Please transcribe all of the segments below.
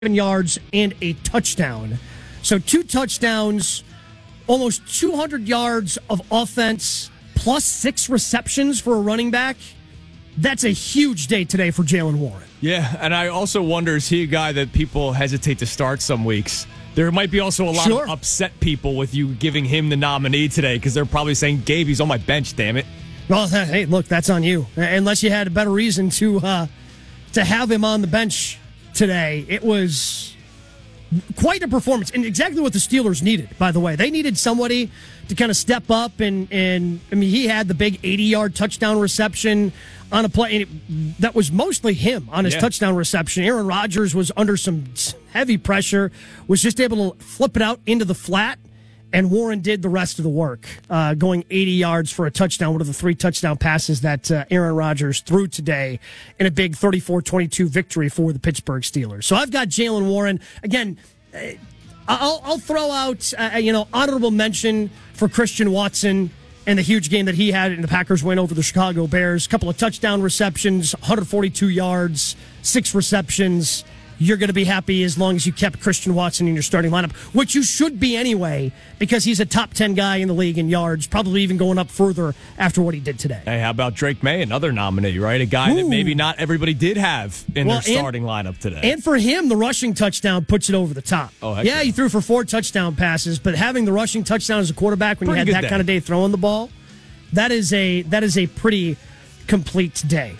yards and a touchdown. So 2 touchdowns, almost 200 yards of offense, plus 6 receptions for a running back. That's a huge day today for Jaylen Warren. Yeah, and I also wonder, is he a guy that people hesitate to start some weeks? There might be also a lot of upset people with you giving him the nominee today because they're probably saying, Gabe, he's on my bench, damn it. Well, hey, look, that's on you. Unless you had a better reason to have him on the bench today. It was quite a performance, and exactly what the Steelers needed, by the way. They needed somebody to kind of step up, and I mean, he had the big 80-yard touchdown reception on a play, and that was mostly him on his touchdown reception. Aaron Rodgers was under some heavy pressure, was just able to flip it out into the flat, and Warren did the rest of the work, going 80 yards for a touchdown, one of the 3 touchdown passes that Aaron Rodgers threw today in a big 34-22 victory for the Pittsburgh Steelers. So I've got Jaylen Warren. Again, I'll throw out honorable mention for Christian Watson and the huge game that he had in the Packers win over the Chicago Bears. A couple of touchdown receptions, 142 yards, 6 receptions. You're going to be happy as long as you kept Christian Watson in your starting lineup, which you should be anyway, because he's a top 10 guy in the league in yards, probably even going up further after what he did today. Hey, how about Drake May, another nominee, right? A guy that maybe not everybody did have in their starting lineup today. And for him, the rushing touchdown puts it over the top. Oh, heck yeah. He threw for 4 touchdown passes, but having the rushing touchdown as a quarterback when you had that kind of day throwing the ball, that is a pretty complete day.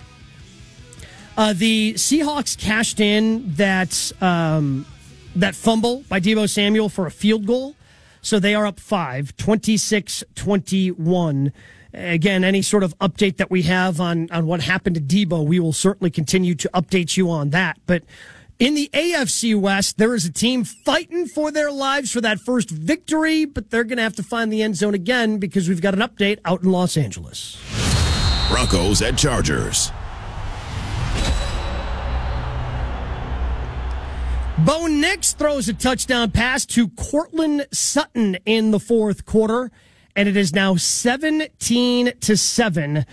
The Seahawks cashed in that fumble by Deebo Samuel for a field goal. So they are up 5, 26-21. Again, any sort of update that we have on what happened to Deebo, we will certainly continue to update you on that. But in the AFC West, there is a team fighting for their lives for that first victory, but they're going to have to find the end zone again because we've got an update out in Los Angeles. Broncos at Chargers. Bo Nix throws a touchdown pass to Courtland Sutton in the fourth quarter, and it is now 17-7.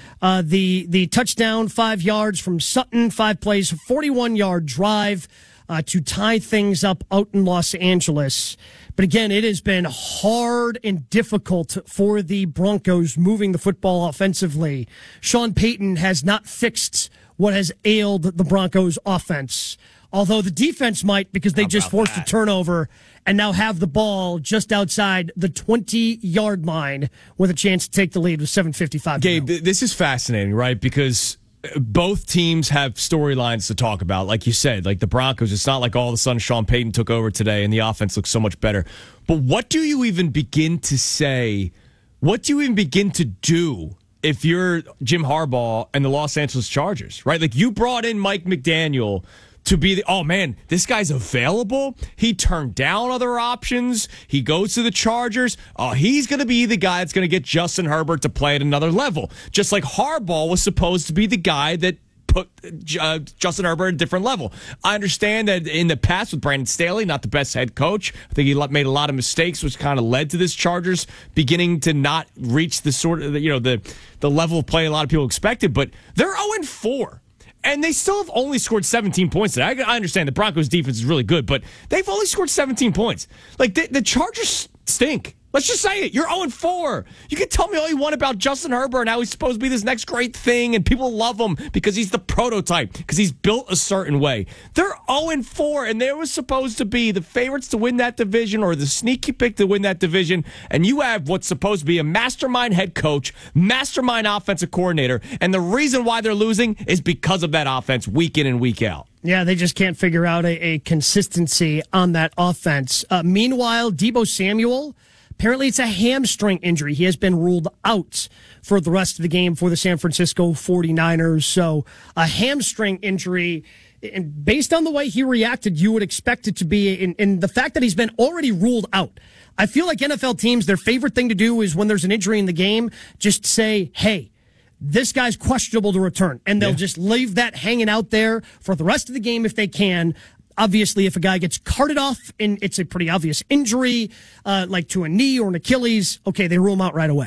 The touchdown, 5 yards from Sutton, 5 plays, 41-yard drive to tie things up out in Los Angeles. But again, it has been hard and difficult for the Broncos moving the football offensively. Sean Payton has not fixed what has ailed the Broncos offense. Although the defense might, because they just forced a turnover and now have the ball just outside the 20-yard line with a chance to take the lead with 7:55. Gabe, this is fascinating, right? Because both teams have storylines to talk about. Like you said, like the Broncos, it's not like all of a sudden Sean Payton took over today and the offense looks so much better. But what do you even begin to say? What do you even begin to do if you're Jim Harbaugh and the Los Angeles Chargers, right? Like you brought in Mike McDaniel to be this guy's available. He turned down other options. He goes to the Chargers. He's going to be the guy that's going to get Justin Herbert to play at another level. Just like Harbaugh was supposed to be the guy that put Justin Herbert at a different level. I understand that in the past with Brandon Staley, not the best head coach. I think he made a lot of mistakes, which kind of led to this Chargers beginning to not reach the sort of, the level of play a lot of people expected. But they're 0-4. And they still have only scored 17 points today. I understand the Broncos' defense is really good, but they've only scored 17 points. Like, the Chargers stink. Let's just say it. You're 0-4. You can tell me all you want about Justin Herbert and how he's supposed to be this next great thing, and people love him because he's the prototype, because he's built a certain way. They're 0-4, and they were supposed to be the favorites to win that division or the sneaky pick to win that division, and you have what's supposed to be a mastermind head coach, mastermind offensive coordinator, and the reason why they're losing is because of that offense week in and week out. Yeah, they just can't figure out a consistency on that offense. Meanwhile, Deebo Samuel, apparently it's a hamstring injury. He has been ruled out for the rest of the game for the San Francisco 49ers. So a hamstring injury, and based on the way he reacted, you would expect it to be in the fact that he's been already ruled out. I feel like NFL teams, their favorite thing to do is when there's an injury in the game, just say, hey, this guy's questionable to return. And they'll just leave that hanging out there for the rest of the game if they can. Obviously, if a guy gets carted off and it's a pretty obvious injury, like to a knee or an Achilles, okay, they rule him out right away.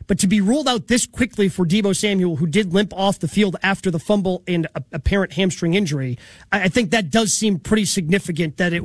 But to be ruled out this quickly for Deebo Samuel, who did limp off the field after the fumble and apparent hamstring injury, I think that does seem pretty significant that it